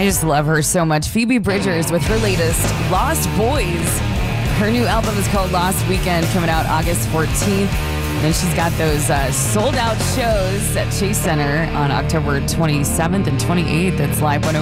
I just love her so much. Phoebe Bridgers with her latest, Lost Boys. Her new album is called Lost Weekend, coming out August 14th. Then she's got those sold-out shows at Chase Center on October 27th and 28th. That's Live 101.